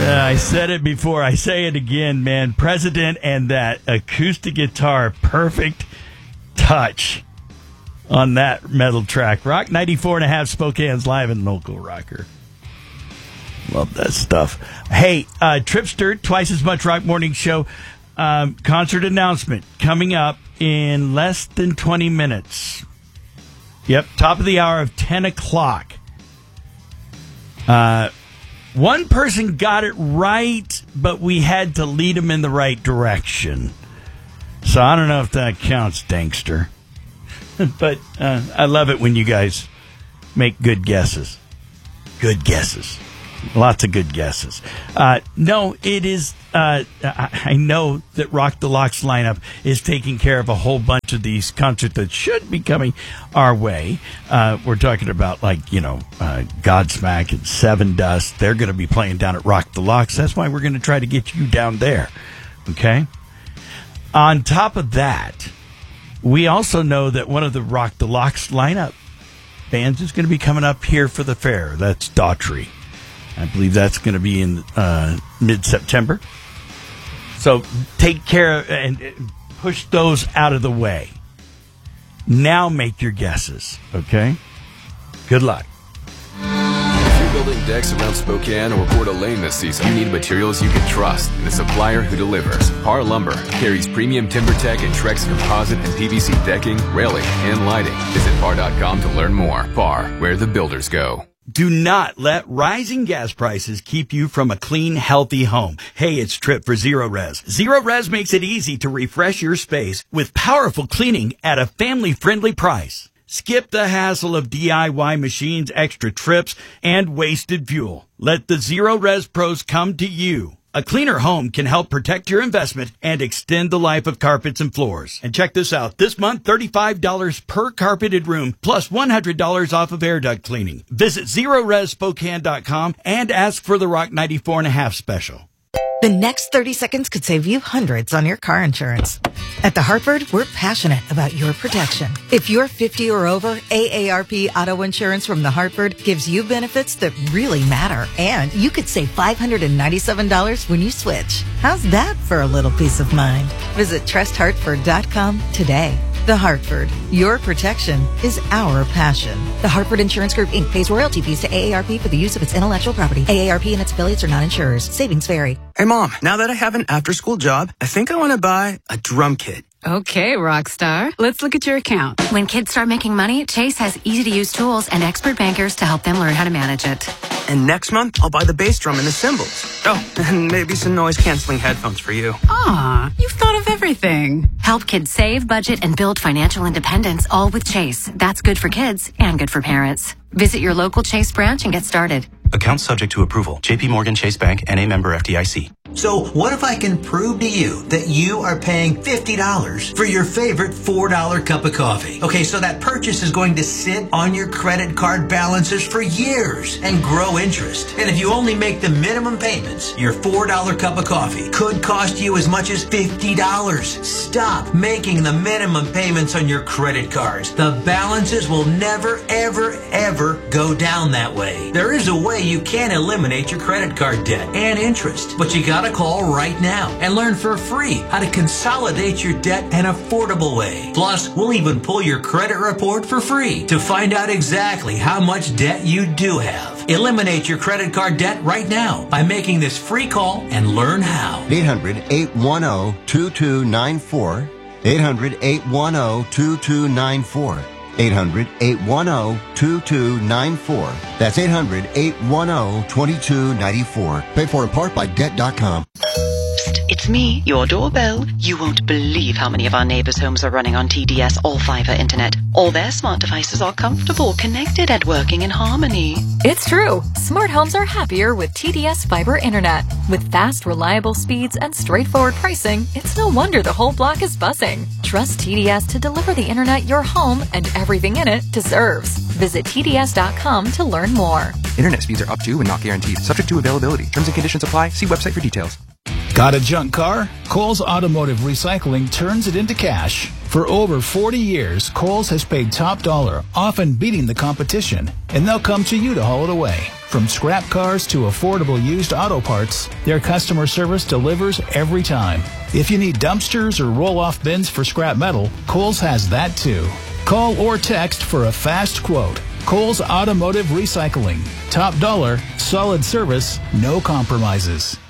I said it before. I say it again, man. President and that acoustic guitar, perfect touch on that metal track. Rock 94.5 Spokane's live and local rocker. Love that stuff. Hey, Tripster, twice as much rock morning show. Concert announcement coming up in less than 20 minutes. Yep, top of the hour of 10 o'clock. One person got it right, but we had to lead him in the right direction. So I don't know if that counts, Dankster. But I love it when you guys make good guesses. Good guesses. Lots of good guesses. No, it is... I know that Rock the Locks lineup is taking care of a whole bunch of these concerts that should be coming our way. We're talking about, Godsmack and Seven Dust. They're going to be playing down at Rock the Locks. That's why we're going to try to get you down there. Okay? On top of that, we also know that one of the Rock the Locks lineup bands is going to be coming up here for the fair. That's Daughtry. I believe that's going to be in mid-September. So take care and push those out of the way. Now make your guesses, okay? Good luck. If you're building decks around Spokane or Coeur d'Alene this season, you need materials you can trust and a supplier who delivers. Par Lumber carries premium TimberTech and Trex composite and PVC decking, railing, and lighting. Visit par.com to learn more. Par, where the builders go. Do not let rising gas prices keep you from a clean, healthy home. Hey, it's Trip for Zero Res. Zero Res makes it easy to refresh your space with powerful cleaning at a family-friendly price. Skip the hassle of DIY machines, extra trips, and wasted fuel. Let the Zero Res pros come to you. A cleaner home can help protect your investment and extend the life of carpets and floors. And check this out. This month, $35 per carpeted room, plus $100 off of air duct cleaning. Visit ZeroResSpokane.com and ask for the Rock 94.5 special. The next 30 seconds could save you hundreds on your car insurance. At The Hartford, we're passionate about your protection. If you're 50 or over, AARP Auto Insurance from The Hartford gives you benefits that really matter. And you could save $597 when you switch. How's that for a little peace of mind? Visit TrustHartford.com today. The Hartford, your protection is our passion. The Hartford Insurance Group, Inc. pays royalty fees to AARP for the use of its intellectual property. AARP and its affiliates are not insurers. Savings vary. Hey, Mom, now that I have an after-school job, I think I want to buy a drum kit. Okay, Rockstar. Let's look at your account. When kids start making money, Chase has easy-to-use tools and expert bankers to help them learn how to manage it. And next month, I'll buy the bass drum and the cymbals. Oh, and maybe some noise-canceling headphones for you. Aw, you've thought of everything. Help kids save, budget, and build financial independence, all with Chase. That's good for kids and good for parents. Visit your local Chase branch and get started. Account subject to approval. JP Morgan Chase Bank, N.A. member FDIC. So what if I can prove to you that you are paying $50 for your favorite $4 cup of coffee? Okay, so that purchase is going to sit on your credit card balances for years and grow interest. And if you only make the minimum payments, your $4 cup of coffee could cost you as much as $50. Stop making the minimum payments on your credit cards. The balances will never, ever, ever go down that way. There is a way you can eliminate your credit card debt and interest, but you gotta call right now and learn for free how to consolidate your debt an affordable way. Plus, we'll even pull your credit report for free to find out exactly how much debt you do have. Eliminate your credit card debt right now by making this free call and learn how. 800-810-2294. 800-810-2294. 800-810-2294. That's 800-810-2294. Paid for in part by Debt.com. It's me, your doorbell. You won't believe how many of our neighbors' homes are running on TDS All-Fiber Internet. All their smart devices are comfortable, connected, and working in harmony. It's true. Smart homes are happier with TDS Fiber Internet. With fast, reliable speeds and straightforward pricing, it's no wonder the whole block is buzzing. Trust TDS to deliver the internet your home and everything in it deserves. Visit TDS.com to learn more. Internet speeds are up to and not guaranteed. Subject to availability. Terms and conditions apply. See website for details. Got a junk car? Kohl's Automotive Recycling turns it into cash. For over 40 years, Kohl's has paid top dollar, often beating the competition, and they'll come to you to haul it away. From scrap cars to affordable used auto parts, their customer service delivers every time. If you need dumpsters or roll-off bins for scrap metal, Kohl's has that too. Call or text for a fast quote. Kohl's Automotive Recycling. Top dollar, solid service, no compromises.